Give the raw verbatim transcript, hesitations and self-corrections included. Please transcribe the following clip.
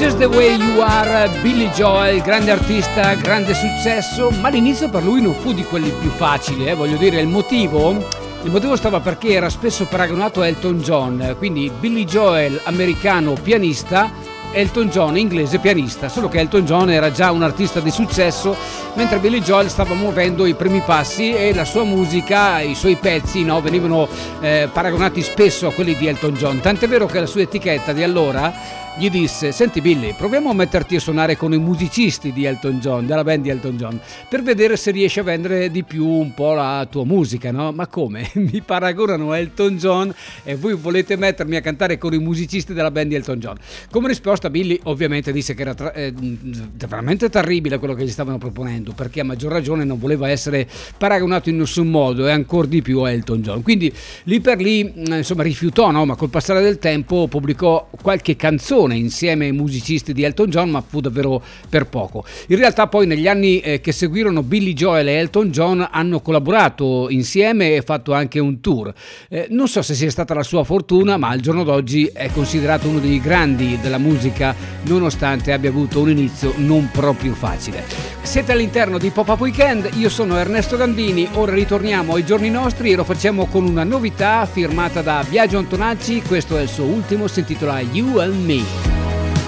Just the Way You Are, Billy Joel, grande artista, grande successo, ma l'inizio per lui non fu di quelli più facili, eh? Voglio dire, il motivo, il motivo stava perché era spesso paragonato a Elton John, quindi Billy Joel americano pianista, Elton John inglese pianista, solo che Elton John era già un artista di successo, mentre Billy Joel stava muovendo i primi passi e la sua musica, i suoi pezzi, no, venivano eh, paragonati spesso a quelli di Elton John, tant'è vero che la sua etichetta di allora gli disse: senti Billy, proviamo a metterti a suonare con i musicisti di Elton John, della band di Elton John, per vedere se riesci a vendere di più un po' la tua musica, no? Ma come? Mi paragonano a Elton John e voi volete mettermi a cantare con i musicisti della band di Elton John? Come risposta Billy ovviamente disse che era tra- eh, veramente terribile quello che gli stavano proponendo, perché a maggior ragione non voleva essere paragonato in nessun modo e ancor di più a Elton John, quindi lì per lì insomma rifiutò, no? Ma col passare del tempo pubblicò qualche canzone insieme ai musicisti di Elton John, ma fu davvero per poco. In realtà poi negli anni eh, che seguirono Billy Joel e Elton John hanno collaborato insieme e fatto anche un tour. Eh, non so se sia stata la sua fortuna, ma al giorno d'oggi è considerato uno dei grandi della musica, nonostante abbia avuto un inizio non proprio facile. Siete all'interno di Pop-Up Weekend, io sono Ernesto Gandini, ora ritorniamo ai giorni nostri e lo facciamo con una novità firmata da Biagio Antonacci, questo è il suo ultimo, si intitola You and Me.